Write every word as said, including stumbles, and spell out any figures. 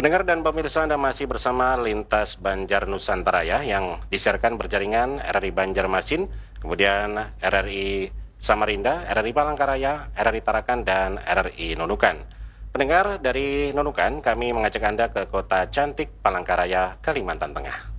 Pendengar dan pemirsa, Anda masih bersama Lintas Banjar Nusantara ya, yang disiarkan berjaringan R R I Banjarmasin, kemudian R R I Samarinda, R R I Palangkaraya, R R I Tarakan, dan R R I Nunukan. Pendengar dari Nunukan, kami mengajak Anda ke kota cantik Palangkaraya, Kalimantan Tengah.